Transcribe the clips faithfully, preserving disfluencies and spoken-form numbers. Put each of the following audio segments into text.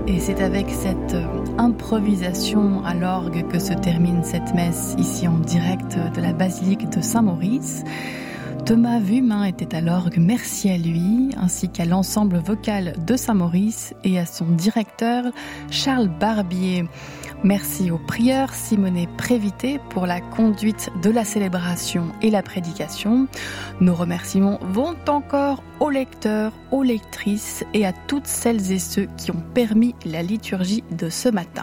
Et c'est avec cette improvisation à l'orgue que se termine cette messe ici en direct de la basilique de Saint-Maurice. Thomas Vumain était à l'orgue, merci à lui, ainsi qu'à l'ensemble vocal de Saint-Maurice et à son directeur Charles Barbier. Merci au prieur Simonet Prévité pour la conduite de la célébration et la prédication. Nos remerciements vont encore aux lecteurs, aux lectrices et à toutes celles et ceux qui ont permis la liturgie de ce matin.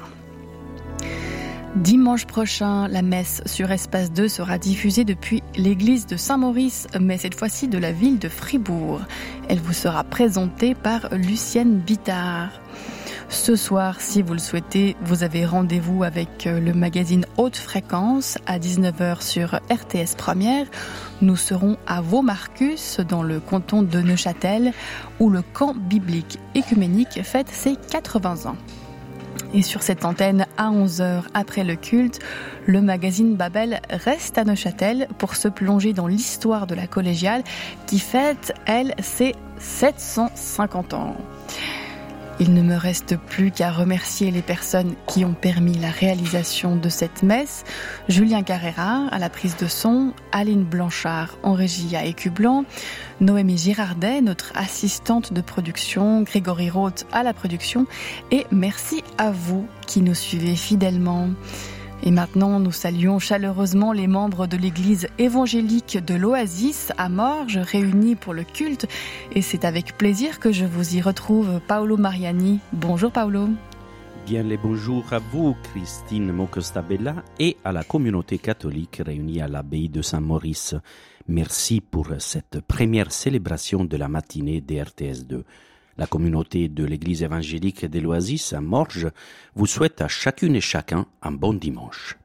Dimanche prochain, la messe sur Espace deux sera diffusée depuis l'église de Saint-Maurice, mais cette fois-ci de la ville de Fribourg. Elle vous sera présentée par Lucienne Bittard. Ce soir, si vous le souhaitez, vous avez rendez-vous avec le magazine Haute Fréquence à dix-neuf heures sur R T S Première. Nous serons à Vaux-Marcus, dans le canton de Neuchâtel, où le camp biblique écuménique fête ses quatre-vingts ans. Et sur cette antenne, à onze heures après le culte, le magazine Babel reste à Neuchâtel pour se plonger dans l'histoire de la collégiale qui fête, elle, ses sept cent cinquante ans. Il ne me reste plus qu'à remercier les personnes qui ont permis la réalisation de cette messe. Julien Carrera à la prise de son, Aline Blanchard en régie à Écublanc, Noémie Girardet, notre assistante de production, Grégory Roth à la production et merci à vous qui nous suivez fidèlement. Et maintenant, nous saluons chaleureusement les membres de l'église évangélique de l'Oasis à Morges, réunis pour le culte. Et c'est avec plaisir que je vous y retrouve, Paolo Mariani. Bonjour Paolo. Bien les bonjours à vous, Christine Mocostabella, et à la communauté catholique réunie à l'abbaye de Saint-Maurice. Merci pour cette première célébration de la matinée des R T S deux. La communauté de l'église évangélique de l'Oasis à Morges vous souhaite à chacune et chacun un bon dimanche.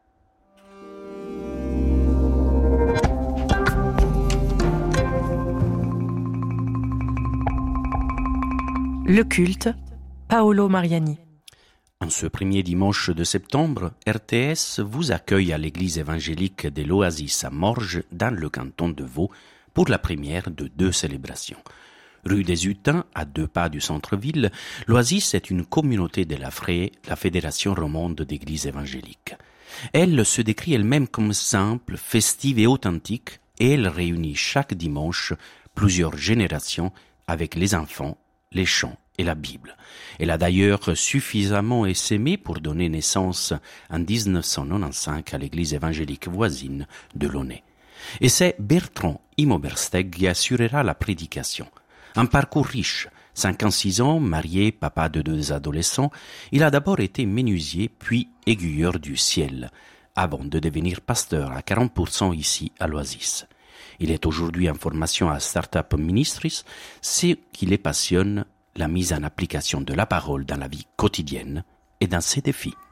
Le culte, Paolo Mariani. En ce premier dimanche de septembre, R T S vous accueille à l'église évangélique de l'Oasis à Morges, dans le canton de Vaud, pour la première de deux célébrations. Rue des Hutins, à deux pas du centre-ville, l'Oasis est une communauté de la F R E, la Fédération romande d'églises évangéliques. Elle se décrit elle-même comme simple, festive et authentique, et elle réunit chaque dimanche plusieurs générations avec les enfants, les chants et la Bible. Elle a d'ailleurs suffisamment essaimé pour donner naissance en dix-neuf cent quatre-vingt-quinze à l'église évangélique voisine de Launay. Et c'est Bertrand Imobersteg qui assurera la prédication. Un parcours riche, cinquante-six ans, marié, papa de deux adolescents, il a d'abord été menuisier puis aiguilleur du ciel, avant de devenir pasteur à quarante pour cent ici à l'Oasis. Il est aujourd'hui en formation à Startup Ministries, ce qui les passionne, la mise en application de la parole dans la vie quotidienne et dans ses défis.